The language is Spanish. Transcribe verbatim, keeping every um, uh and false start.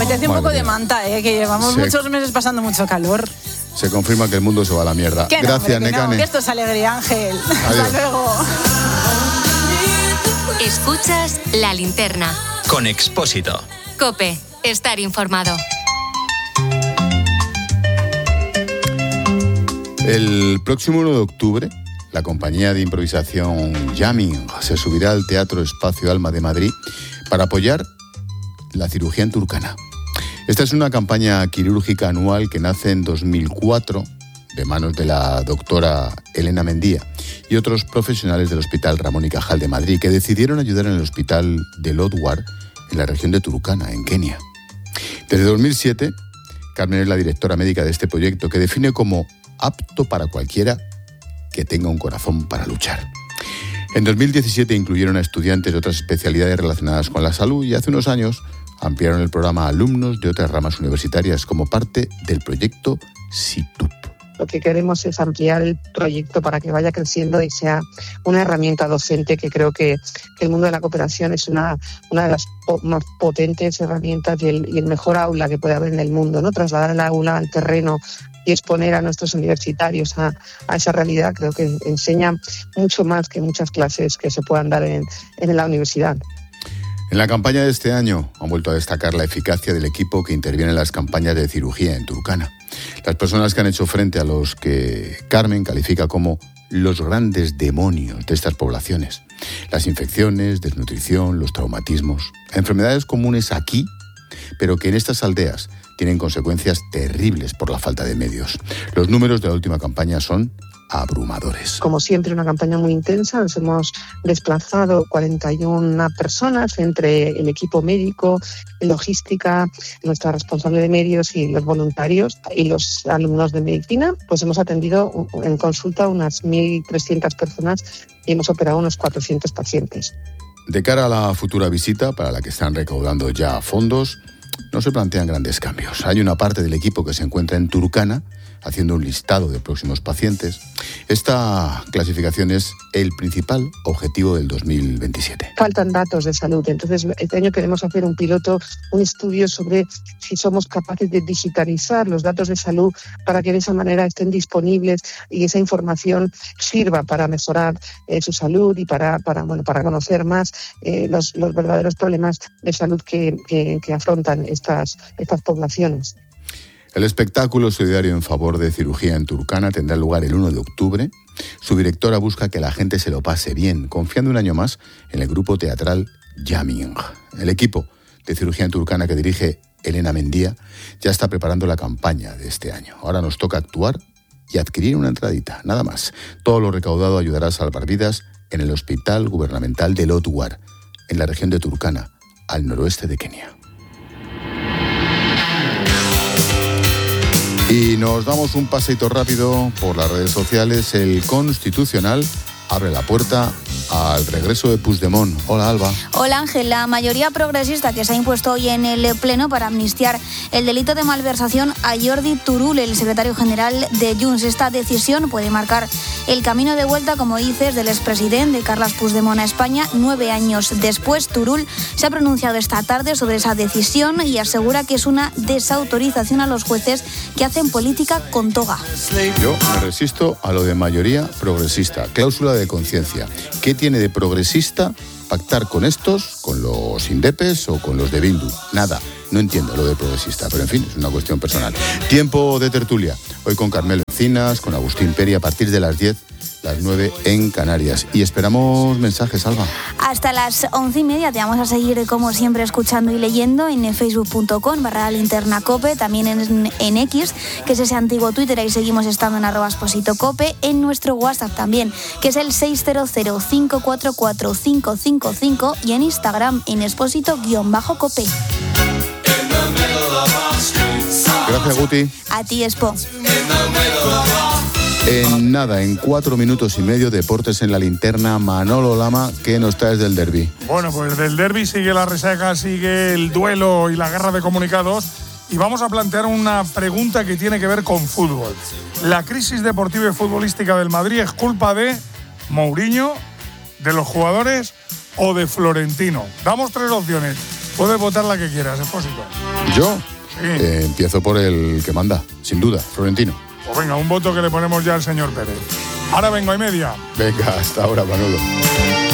apetece un Madre poco de mía. manta, ¿eh? Que llevamos Se- muchos meses pasando mucho calor. Se confirma que el mundo se va a la mierda. Que no, Gracias, hombre, que no, Nekane. que esto es alegría, Ángel. Hasta luego. Escuchas La Linterna. Con Expósito. COPE. Estar informado. El próximo uno de octubre, la compañía de improvisación Jamming se subirá al Teatro Espacio Alma de Madrid para apoyar la cirugía en Turkana. Esta es una campaña quirúrgica anual que nace en dos mil cuatro de manos de la doctora Elena Mendía y otros profesionales del Hospital Ramón y Cajal de Madrid, que decidieron ayudar en el Hospital de Lodwar, en la región de Turkana, en Kenia. Desde dos mil siete, Carmen es la directora médica de este proyecto, que define como apto para cualquiera que tenga un corazón para luchar. En dos mil diecisiete incluyeron a estudiantes de otras especialidades relacionadas con la salud y hace unos años ampliaron el programa a alumnos de otras ramas universitarias como parte del proyecto SITUP. Lo que queremos es ampliar el proyecto para que vaya creciendo y sea una herramienta docente, que creo que, que el mundo de la cooperación es una, una de las po- más potentes herramientas y el, y el mejor aula que puede haber en el mundo, ¿no? Trasladar el aula al terreno y exponer a nuestros universitarios a, a esa realidad, creo que enseña mucho más que muchas clases que se puedan dar en, en la universidad. En la campaña de este año han vuelto a destacar la eficacia del equipo que interviene en las campañas de cirugía en Turkana. Las personas que han hecho frente a los que Carmen califica como los grandes demonios de estas poblaciones. Las infecciones, desnutrición, los traumatismos. Enfermedades comunes aquí, pero que en estas aldeas tienen consecuencias terribles por la falta de medios. Los números de la última campaña son abrumadores. Como siempre, una campaña muy intensa. Nos hemos desplazado cuarenta y una personas entre el equipo médico, logística, nuestra responsable de medios y los voluntarios y los alumnos de medicina. Pues hemos atendido en consulta unas mil trescientas personas y hemos operado unos cuatrocientos pacientes. De cara a la futura visita, para la que están recaudando ya fondos, no se plantean grandes cambios. Hay una parte del equipo que se encuentra en Turkana, haciendo un listado de próximos pacientes. Esta clasificación es el principal objetivo del dos mil veintisiete. Faltan datos de salud, entonces este año queremos hacer un piloto, un estudio sobre si somos capaces de digitalizar los datos de salud para que de esa manera estén disponibles y esa información sirva para mejorar eh, su salud y para, para, bueno, para conocer más eh, los, los verdaderos problemas de salud que, que, que afrontan estas, estas poblaciones. El espectáculo solidario en favor de cirugía en Turkana tendrá lugar el uno de octubre. Su directora busca que la gente se lo pase bien, confiando un año más en el grupo teatral Jamming. El equipo de cirugía en Turkana que dirige Elena Mendía ya está preparando la campaña de este año. Ahora nos toca actuar y adquirir una entradita, nada más. Todo lo recaudado ayudará a salvar vidas en el Hospital Gubernamental de Lodwar, en la región de Turkana, al noroeste de Kenia. Y nos damos un paseito rápido por las redes sociales. El Constitucional abre la puerta al regreso de Puigdemont. Hola, Alba. Hola, Ángel. La mayoría progresista que se ha impuesto hoy en el Pleno para amnistiar el delito de malversación a Jordi Turull, el secretario general de Junts. Esta decisión puede marcar el camino de vuelta, como dices, del expresidente Carles Puigdemont a España. Nueve años después, Turull se ha pronunciado esta tarde sobre esa decisión y asegura que es una desautorización a los jueces que hacen política con toga. Yo me resisto a lo de mayoría progresista. Cláusula de conciencia. ¿Qué tiene de progresista pactar con estos, con los indepes o con los de Bildu? Nada. No entiendo lo de progresista, pero en fin, es una cuestión personal. Tiempo de tertulia. Hoy con Carmelo Encinas, con Agustín Peri, a partir de las diez, las nueve en Canarias. Y esperamos mensajes, Alba. Hasta las once y media te vamos a seguir, como siempre, escuchando y leyendo en facebook punto com barra linterna cope, también en, en X, que es ese antiguo Twitter, ahí seguimos estando en arroba Expósito Cope, en nuestro WhatsApp también, que es el seis cero cero, cinco cuatro cuatro, cinco cinco cinco, y en Instagram en expósito-cope. Gracias, Guti. A ti, Expo. En nada, en cuatro minutos y medio, deportes en la linterna. Manolo Lama, ¿qué nos traes del derbi? Bueno, pues del derbi sigue la resaca, sigue el duelo y la guerra de comunicados. Y vamos a plantear una pregunta que tiene que ver con fútbol. ¿La crisis deportiva y futbolística del Madrid es culpa de Mourinho, de los jugadores o de Florentino? Damos tres opciones. Puedes votar la que quieras, Expósito. ¿Yo? Sí. Eh, empiezo por el que manda, sin duda, Florentino. Pues venga, un voto que le ponemos ya al señor Pérez. Ahora vengo y media. Venga, hasta ahora, Manolo.